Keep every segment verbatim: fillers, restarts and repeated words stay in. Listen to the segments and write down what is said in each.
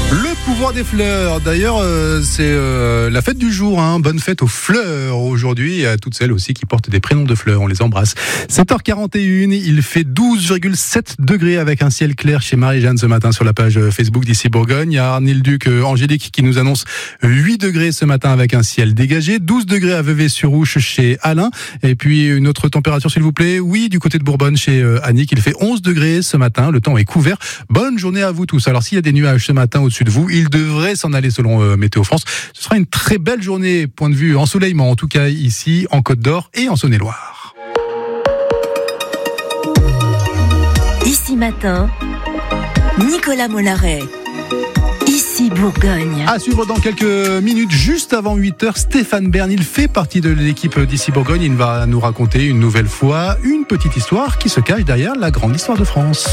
Le pouvoir des fleurs. D'ailleurs, euh, c'est euh, la fête du jour. Hein. Bonne fête aux fleurs aujourd'hui et à toutes celles aussi qui portent des prénoms de fleurs. On les embrasse. sept heures quarante et un, il fait douze virgule sept degrés avec un ciel clair chez Marie-Jeanne ce matin sur la page Facebook d'Ici Bourgogne. Il y a Arnil Duc euh, Angélique qui nous annonce huit degrés ce matin avec un ciel dégagé. douze degrés à Vevey-sur-Ouche chez Alain. Et puis une autre température s'il vous plaît. Oui, du côté de Bourbonne chez euh, Annick, il fait onze degrés ce matin. Le temps est couvert. Bonne journée à vous tous. Alors s'il y a des nuages ce matin au-dessus de vous, il devrait s'en aller selon euh, Météo France. Ce sera une très belle journée, point de vue ensoleillement, en tout cas ici en Côte d'Or et en Saône-et-Loire. Ici matin, Nicolas Mollaret. Ici Bourgogne. À suivre dans quelques minutes, juste avant huit heures, Stéphane Bern. Il fait partie de l'équipe d'Ici Bourgogne. Il va nous raconter une nouvelle fois une petite histoire qui se cache derrière la grande histoire de France.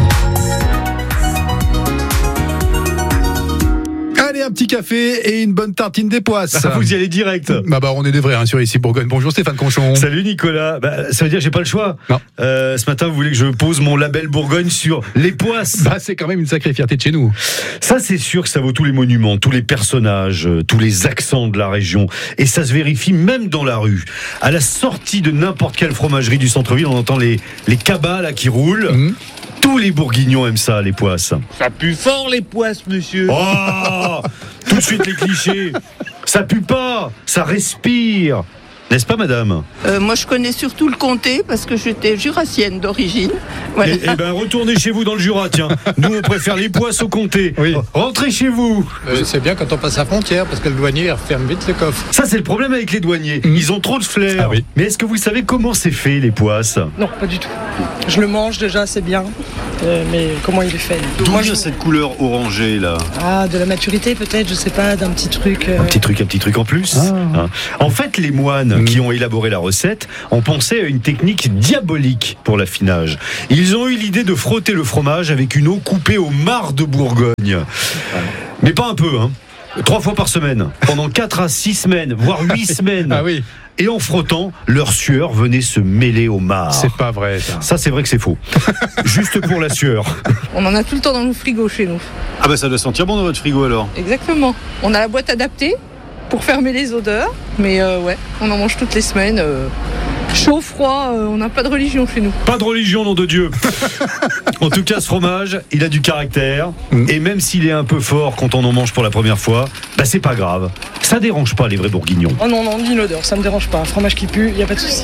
Allez, un petit café et une bonne tartine des poisses. Ah, vous y allez direct. Bah, bah on est des vrais hein, sur Ici Bourgogne. Bonjour Stéphane Conchon. Salut Nicolas. Bah, ça veut dire que j'ai pas le choix. Non. Euh, ce matin, vous voulez que je pose mon label Bourgogne sur les poisses. Bah, c'est quand même une sacrée fierté de chez nous. Ça, c'est sûr que ça vaut tous les monuments, tous les personnages, euh, tous les accents de la région. Et ça se vérifie même dans la rue. À la sortie de n'importe quelle fromagerie du centre-ville, on entend les, les cabas là, qui roulent. Mmh. Tous les Bourguignons aiment ça, les poisses. Ça pue fort, les poisses, monsieur. Oh, tout de suite les clichés. Ça pue pas, ça respire. N'est-ce pas, madame ? euh, Moi, je connais surtout le comté parce que j'étais jurassienne d'origine. Voilà. Eh, eh ben, retournez chez vous dans le Jura, tiens. Nous, on préfère les poisses au comté. Oui. Rentrez chez vous. Euh, c'est bien quand on passe la frontière parce que le douanier referme vite le coffre. Ça, c'est le problème avec les douaniers. Mmh. Ils ont trop de flair. Ah, oui. Mais est-ce que vous savez comment c'est fait, les poisses ? Non, pas du tout. Je le mange déjà, c'est bien. Euh, mais comment il est fait ? D'où vient cette couleur orangée, là ? Ah, de la maturité, peut-être, je sais pas, d'un petit truc. Euh... Un petit truc, un petit truc en plus. Ah. Hein. En fait, les moines mmh. qui ont élaboré la recette ont pensé à une technique diabolique pour l'affinage. Ils ont eu l'idée de frotter le fromage avec une eau coupée au marc de Bourgogne. Mais pas un peu, hein. Trois fois par semaine, pendant quatre à six semaines, voire huit semaines. Ah oui. Et en frottant, leur sueur venait se mêler au marc. C'est pas vrai, ça. Ça, c'est vrai que c'est faux. Juste pour la sueur. On en a tout le temps dans nos frigos chez nous. Ah bah ça doit sentir bon dans votre frigo alors. Exactement. On a la boîte adaptée pour fermer les odeurs, mais euh, ouais, on en mange toutes les semaines. Euh, chaud, froid, euh, on n'a pas de religion chez nous. Pas de religion, nom de Dieu. En tout cas, ce fromage, il a du caractère, mmh. et même s'il est un peu fort quand on en mange pour la première fois, bah c'est pas grave. Ça dérange pas les vrais Bourguignons. Oh non, non, ni l'odeur, ça me dérange pas. Un fromage qui pue, y a pas de souci.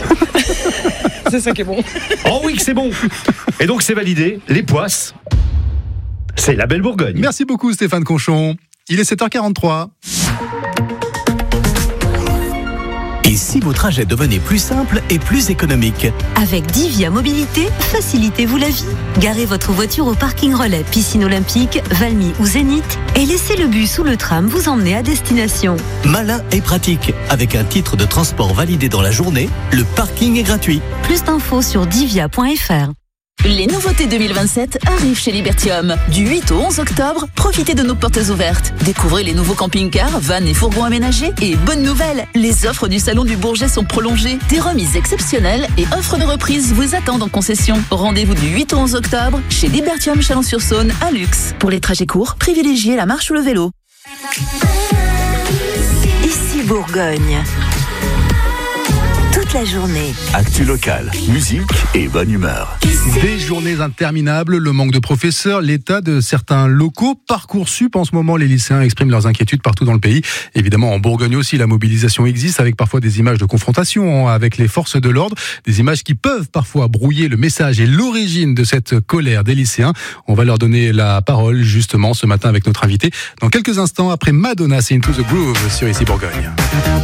C'est ça qui est bon. Oh oui que c'est bon. Et donc c'est validé, les poisses, c'est la belle Bourgogne. Merci beaucoup Stéphane Conchon. Il est sept heures quarante-trois. Et si vos trajets devenaient plus simples et plus économiques ? Avec Divia Mobilité, facilitez-vous la vie. Garez votre voiture au parking relais Piscine Olympique, Valmy ou Zénith et laissez le bus ou le tram vous emmener à destination. Malin et pratique. Avec un titre de transport validé dans la journée, le parking est gratuit. Plus d'infos sur divia point f r. Les nouveautés deux mille vingt-sept arrivent chez Libertium. Du huit au onze octobre, profitez de nos portes ouvertes. Découvrez les nouveaux camping-cars, vannes et fourgons aménagés. Et bonne nouvelle, les offres du Salon du Bourget sont prolongées. Des remises exceptionnelles et offres de reprise vous attendent en concession. Rendez-vous du huit au onze octobre chez Libertium Chalon-sur-Saône à Luxe. Pour les trajets courts, privilégiez la marche ou le vélo. Ici Bourgogne. Toute la journée. Actu locale, musique et bonne humeur. Des journées interminables, le manque de professeurs, l'état de certains locaux. Parcoursup, en ce moment, les lycéens expriment leurs inquiétudes partout dans le pays. Évidemment, en Bourgogne aussi, la mobilisation existe avec parfois des images de confrontation avec les forces de l'ordre. Des images qui peuvent parfois brouiller le message et l'origine de cette colère des lycéens. On va leur donner la parole justement ce matin avec notre invité. Dans quelques instants, après Madonna, c'est Into the Groove sur Ici Bourgogne.